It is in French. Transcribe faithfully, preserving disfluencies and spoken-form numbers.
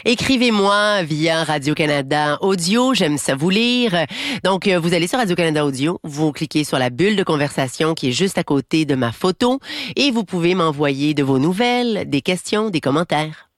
Écrivez-moi via Radio-Canada Audio, j'aime ça vous lire. Donc, euh, vous allez sur Radio-Canada Audio, vous cliquez sur la bulle de conversation qui est juste à côté de ma photo et vous pouvez m'envoyer de vos nouvelles, des questions, des commentaires.